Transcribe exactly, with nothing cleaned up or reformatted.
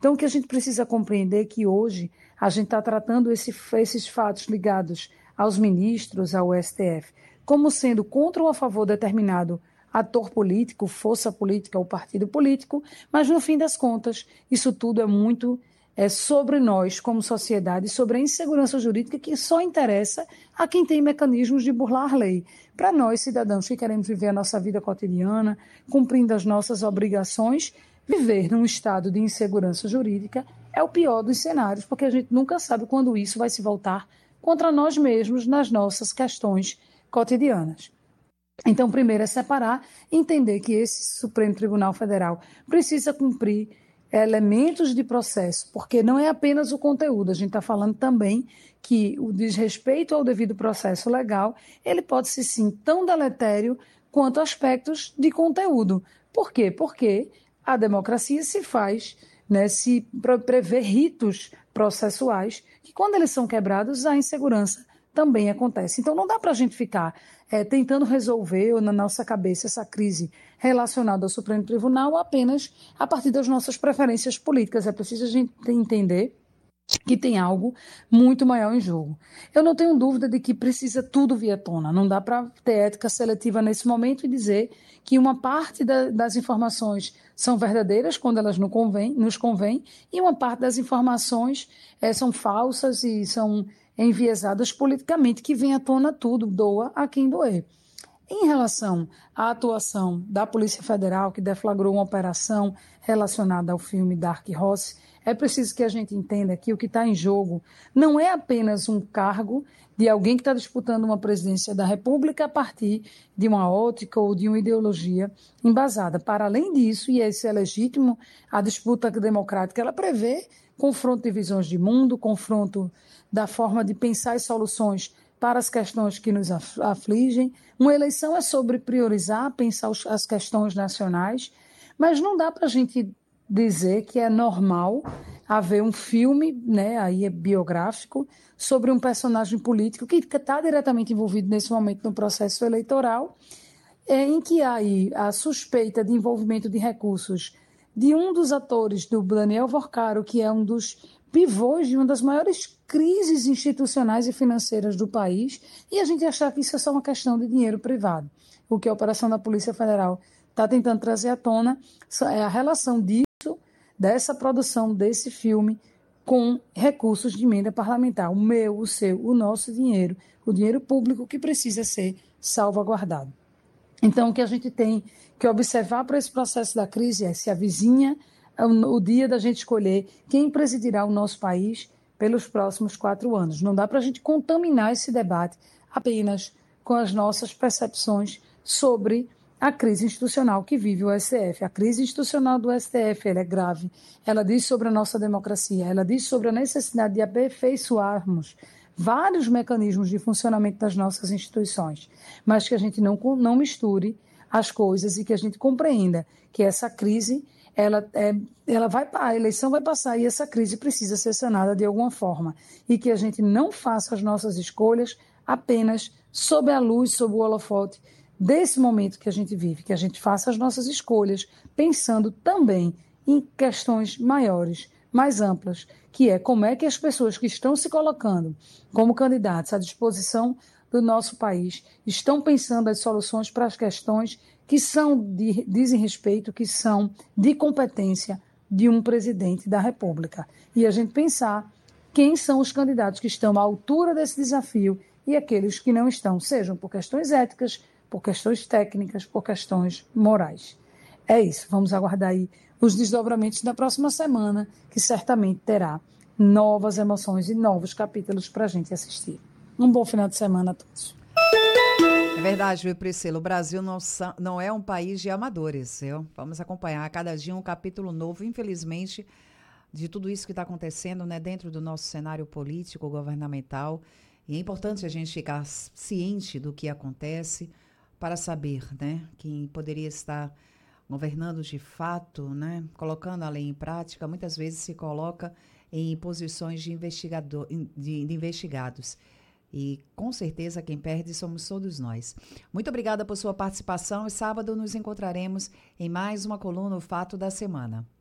Então, o que a gente precisa compreender é que hoje a gente está tratando esse, esses fatos ligados aos ministros, ao S T F, como sendo contra ou a favor de determinado ator político, força política ou partido político, mas no fim das contas, isso tudo é muito é, sobre nós como sociedade, sobre a insegurança jurídica que só interessa a quem tem mecanismos de burlar a lei. Para nós, cidadãos que queremos viver a nossa vida cotidiana, cumprindo as nossas obrigações, viver num estado de insegurança jurídica é o pior dos cenários, porque a gente nunca sabe quando isso vai se voltar contra nós mesmos nas nossas questões cotidianas. Então, primeiro é separar, entender que esse Supremo Tribunal Federal precisa cumprir elementos de processo, porque não é apenas o conteúdo, a gente está falando também que o desrespeito ao devido processo legal, ele pode ser sim tão deletério quanto aspectos de conteúdo. Por quê? Porque a democracia se faz, né, se prevê ritos processuais que, quando eles são quebrados, a insegurança também acontece. Então, não dá para a gente ficar é, tentando resolver ou na nossa cabeça essa crise relacionada ao Supremo Tribunal apenas a partir das nossas preferências políticas. É preciso a gente entender que tem algo muito maior em jogo. Eu não tenho dúvida de que precisa tudo vir à tona. Não dá para ter ética seletiva nesse momento e dizer que uma parte da, das informações são verdadeiras quando elas nos convêm, nos convém, e uma parte das informações é, são falsas e são enviesadas politicamente, que vem à tona tudo, doa a quem doer. Em relação à atuação da Polícia Federal, que deflagrou uma operação relacionada ao filme Dark Horse, é preciso que a gente entenda que o que está em jogo não é apenas um cargo de alguém que está disputando uma presidência da República a partir de uma ótica ou de uma ideologia embasada. Para além disso, e isso é legítimo, a disputa democrática ela prevê confronto de visões de mundo, confronto da forma de pensar as soluções para as questões que nos afligem. Uma eleição é sobre priorizar, pensar as questões nacionais, mas não dá para a gente dizer que é normal haver um filme, né, aí é biográfico, sobre um personagem político que está diretamente envolvido nesse momento no processo eleitoral, é, em que há aí a suspeita de envolvimento de recursos de um dos atores, do Daniel Vorcaro, que é um dos pivôs de uma das maiores crises institucionais e financeiras do país, e a gente achar que isso é só uma questão de dinheiro privado. O que a operação da Polícia Federal está tentando trazer à tona é a relação disso, dessa produção desse filme, com recursos de emenda parlamentar. O meu, o seu, o nosso dinheiro, o dinheiro público que precisa ser salvaguardado. Então, o que a gente tem que observar para esse processo da crise é se avizinha o dia da gente escolher quem presidirá o nosso país pelos próximos quatro anos. Não dá para a gente contaminar esse debate apenas com as nossas percepções sobre a crise institucional que vive o S T F. A crise institucional do S T F ela é grave, ela diz sobre a nossa democracia, ela diz sobre a necessidade de aperfeiçoarmos vários mecanismos de funcionamento das nossas instituições, mas que a gente não, não misture as coisas e que a gente compreenda que essa crise ela, é, ela vai, a eleição vai passar e essa crise precisa ser sanada de alguma forma e que a gente não faça as nossas escolhas apenas sob a luz, sob o holofote desse momento que a gente vive, que a gente faça as nossas escolhas pensando também em questões maiores, mais amplas, que é como é que as pessoas que estão se colocando como candidatos à disposição do nosso país estão pensando as soluções para as questões que são de, dizem respeito, que são de competência de um presidente da República. E a gente pensar quem são os candidatos que estão à altura desse desafio e aqueles que não estão, sejam por questões éticas, por questões técnicas, por questões morais. É isso, vamos aguardar aí os desdobramentos da próxima semana, que certamente terá novas emoções e novos capítulos para a gente assistir. Um bom final de semana a todos. É verdade, viu, Priscila? O Brasil não, não é um país de amadores, viu? Vamos acompanhar a cada dia um capítulo novo, infelizmente, de tudo isso que está acontecendo, né, dentro do nosso cenário político, governamental. E é importante a gente ficar ciente do que acontece para saber, né, quem poderia estar governando de fato, né, colocando a lei em prática, muitas vezes se coloca em posições de, investigador, de, de investigados. E, com certeza, quem perde somos todos nós. Muito obrigada por sua participação e sábado nos encontraremos em mais uma coluna O Fato da Semana.